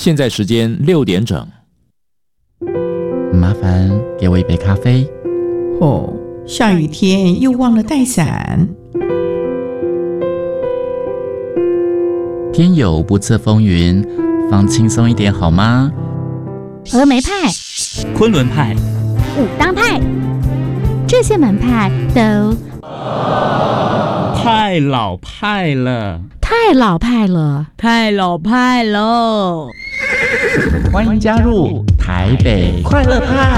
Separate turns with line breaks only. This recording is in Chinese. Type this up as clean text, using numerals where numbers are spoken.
现在时间6点整。
麻烦给我一杯咖啡。
哦，下雨天又忘了带伞。
天有不测风云，放轻松一点好吗？
峨眉派、
昆仑派、
武当派，这些门派都
太老派了，
太老派了，
太老派喽！
欢迎加入台北快乐派。